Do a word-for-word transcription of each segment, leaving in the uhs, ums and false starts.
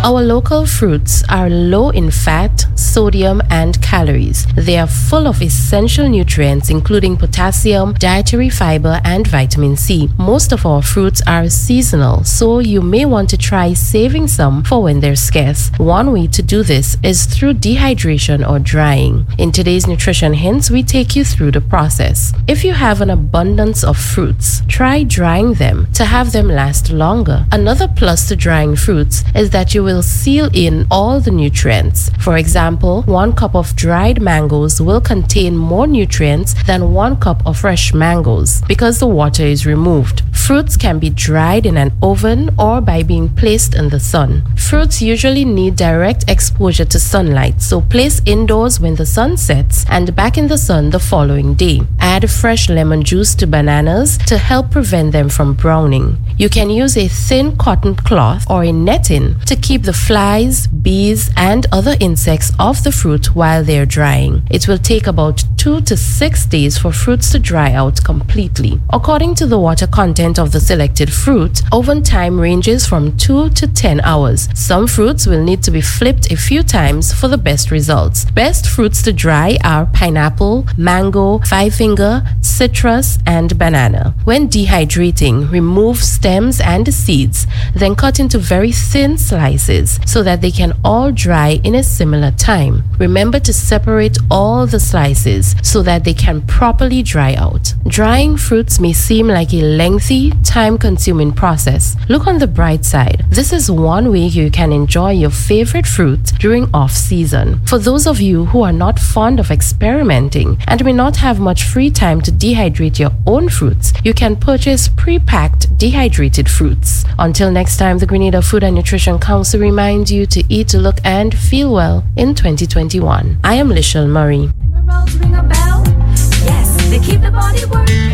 Our local fruits are low in fat, sodium, and calories. They are full of essential nutrients including potassium, dietary fiber, and vitamin C. Most of our fruits are seasonal, so you may want to try saving some for when they're scarce. One way to do this is through dehydration or drying. In today's Nutrition Hints, we take you through the process. If you have an abundance of fruits, try drying them to have them last longer. Another plus to drying fruits is that you will seal in all the nutrients. For example, one cup of dried mangoes will contain more nutrients than one cup of fresh mangoes because the water is removed. Fruits can be dried in an oven or by being placed in the sun. Fruits usually need direct exposure to sunlight, so place indoors when the sun sets and back in the sun the following day. Add fresh lemon juice to bananas to help prevent them from browning. You can use a thin cotton cloth or a netting to keep the flies, bees, and other insects off the fruit while they're drying. It will take about two to six days for fruits to dry out completely. According to the water content of the selected fruit, oven time ranges from two to ten hours. Some fruits will need to be flipped a few times for the best results. Best fruits to dry are pineapple, mango, five-finger, citrus, and banana. When dehydrating, remove stems and seeds, then cut into very thin slices so that they can all dry in a similar time. Remember to separate all the slices so that they can properly dry out. Drying fruits may seem like a lengthy, time-consuming process. Look on the bright side. This is one way you can enjoy your favorite fruit during off-season. For those of you who are not fond of experimenting and may not have much free time to dehydrate your own fruits, you can purchase pre-packed dehydrated fruits. Until next time, the Grenada Food and Nutrition Council reminds you to eat, to look, and feel well in twenty twenty-one. I am Lishelle Murray. Minerals ring a bell? Yes, they keep the body working.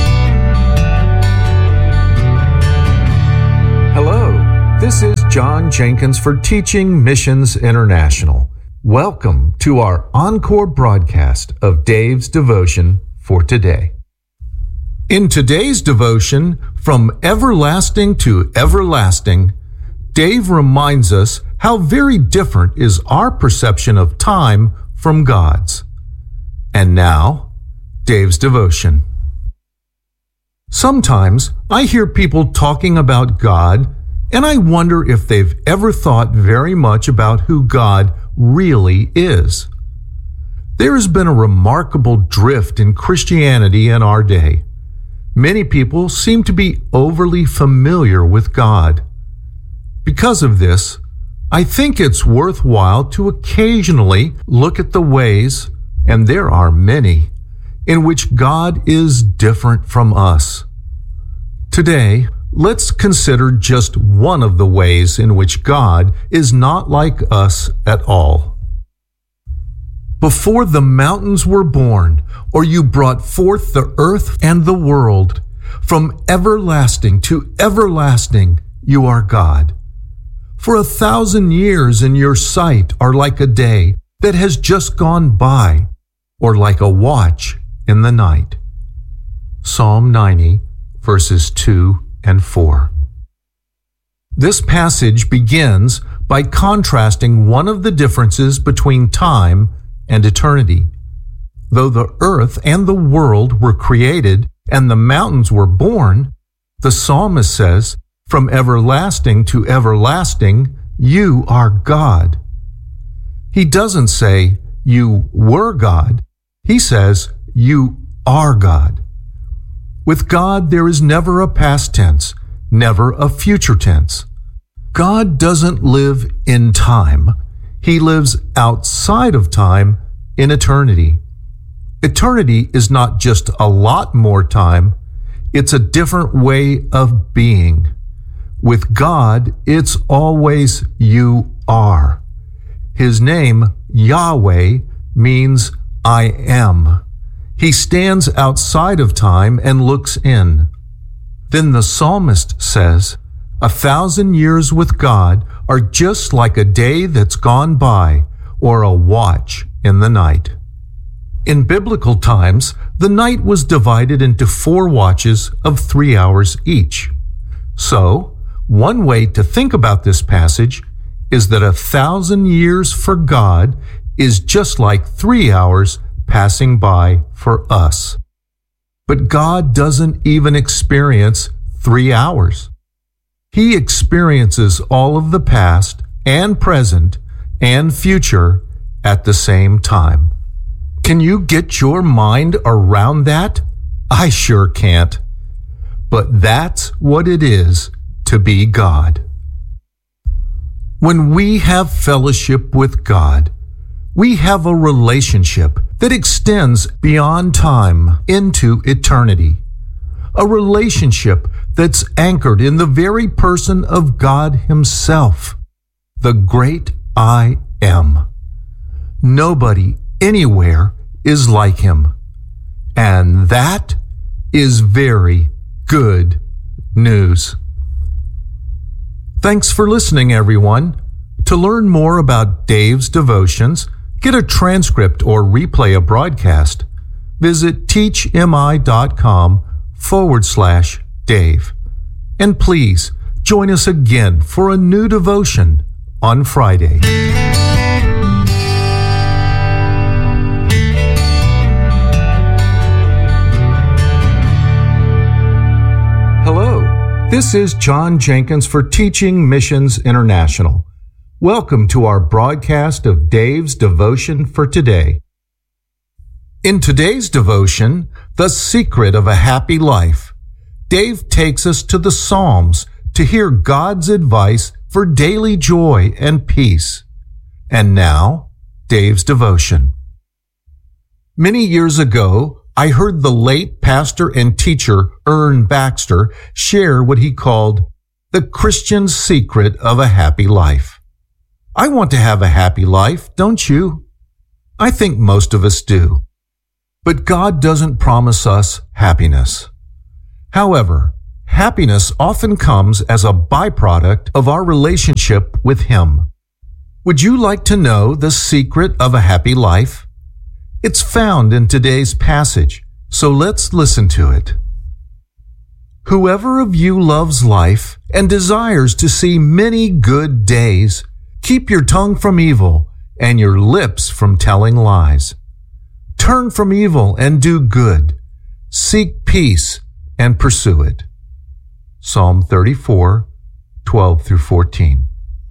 Hello, this is John Jenkins for Teaching Missions International. Welcome to our encore broadcast of Dave's Devotion for today. In today's devotion, From Everlasting to Everlasting, Dave reminds us how very different is our perception of time from God's. And now, Dave's devotion. Sometimes I hear people talking about God, and I wonder if they've ever thought very much about who God really is. There has been a remarkable drift in Christianity in our day. Many people seem to be overly familiar with God. Because of this, I think it's worthwhile to occasionally look at the ways, and there are many, in which God is different from us. Today, let's consider just one of the ways in which God is not like us at all. Before the mountains were born, or you brought forth the earth and the world, from everlasting to everlasting you are God. For a thousand years in your sight are like a day that has just gone by, or like a watch in the night. Psalm ninety, verses two and four. This passage begins by contrasting one of the differences between time and eternity. Though the earth and the world were created and the mountains were born, the psalmist says, "From everlasting to everlasting, you are God." He doesn't say, "You were God." He says, "You are God." With God, there is never a past tense, never a future tense. God doesn't live in time. He lives outside of time in eternity. Eternity is not just a lot more time, it's a different way of being. With God, it's always you are. His name, Yahweh, means I am. He stands outside of time and looks in. Then the psalmist says, "A thousand years with God are just like a day that's gone by, or a watch in the night." In biblical times, the night was divided into four watches of three hours each. So, one way to think about this passage is that a thousand years for God is just like three hours passing by for us. But God doesn't even experience three hours. He experiences all of the past and present and future at the same time. Can you get your mind around that? I sure can't. But that's what it is to be God. When we have fellowship with God, we have a relationship that extends beyond time into eternity. A relationship that's anchored in the very person of God Himself, the great I Am. Nobody anywhere is like Him. And that is very good news. Thanks for listening, everyone. To learn more about Dave's devotions, get a transcript or replay a broadcast, visit teachmi.com forward slash Dave. And please join us again for a new devotion on Friday. Hello, this is John Jenkins for Teaching Missions International. Welcome to our broadcast of Dave's devotion for today. In today's devotion, The Secret of a Happy Life, Dave takes us to the Psalms to hear God's advice for daily joy and peace. And now, Dave's devotion. Many years ago, I heard the late pastor and teacher Ern Baxter share what he called the Christian secret of a happy life. I want to have a happy life, don't you? I think most of us do. But God doesn't promise us happiness. However, happiness often comes as a byproduct of our relationship with Him. Would you like to know the secret of a happy life? It's found in today's passage, so let's listen to it. Whoever of you loves life and desires to see many good days, keep your tongue from evil and your lips from telling lies. Turn from evil and do good. Seek peace and pursue it. Psalm thirty-four, twelve through fourteen.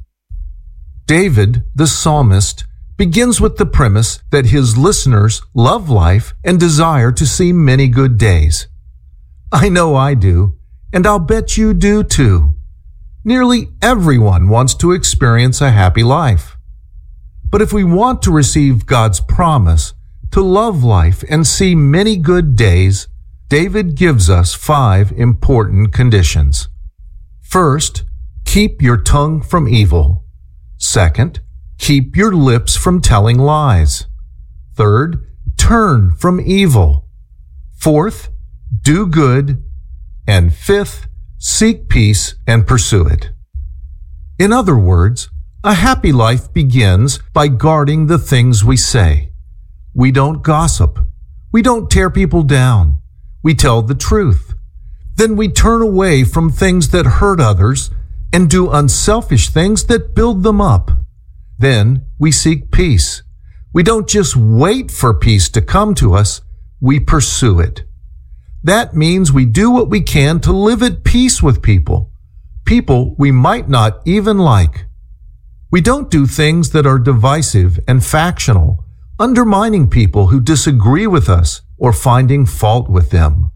David, the psalmist, begins with the premise that his listeners love life and desire to see many good days. I know I do, and I'll bet you do too. Nearly everyone wants to experience a happy life. But if we want to receive God's promise to love life and see many good days, David gives us five important conditions. First, keep your tongue from evil. Second, keep your lips from telling lies. Third, turn from evil. Fourth, do good. And fifth, seek peace and pursue it. In other words, a happy life begins by guarding the things we say. We don't gossip. We don't tear people down. We tell the truth. Then we turn away from things that hurt others and do unselfish things that build them up. Then we seek peace. We don't just wait for peace to come to us, we pursue it. That means we do what we can to live at peace with people, people we might not even like. We don't do things that are divisive and factional, undermining people who disagree with us or finding fault with them.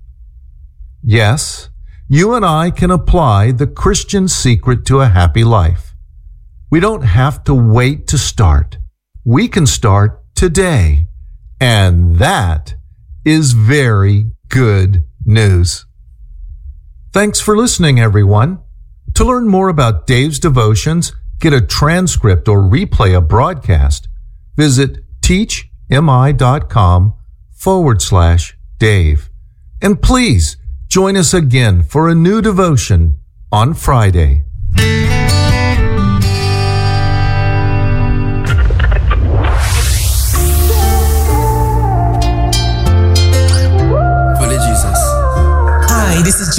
Yes, you and I can apply the Christian secret to a happy life. We don't have to wait to start. We can start today. And that is very good news. Thanks for listening, everyone. To learn more about Dave's devotions, get a transcript or replay a broadcast, visit teachmi.com forward slash Dave. And please join us again for a new devotion on Friday. This is